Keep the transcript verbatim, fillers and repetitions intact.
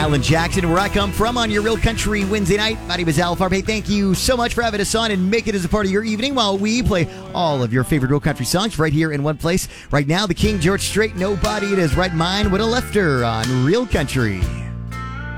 Alan Jackson, where I come from on your Real Country Wednesday night. My name is Al Farbe. Thank you so much for having us on and make it as a part of your evening while we play all of your favorite Real Country songs right here in one place. Right now, the King George Strait, Nobody in His Right Mind with a Lefter on Real Country.